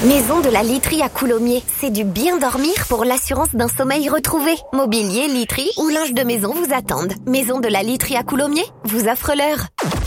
Maison de la Literie à Coulommiers. C'est du bien dormir pour l'assurance d'un sommeil retrouvé. Mobilier, literie ou linge de maison vous attendent. Maison de la Literie à Coulommiers vous offre l'heure.